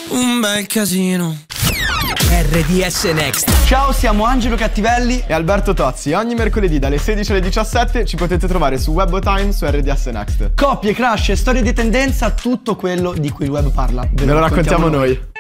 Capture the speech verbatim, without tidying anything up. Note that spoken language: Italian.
un bel casino. R D S Next. Ciao, siamo Angelo Cattivelli e Alberto Tozzi. Ogni mercoledì dalle sedici alle diciassette ci potete trovare su Webotime su R D S Next. Coppie, crash, storie di tendenza, tutto quello di cui il web parla. Ve lo raccontiamo noi.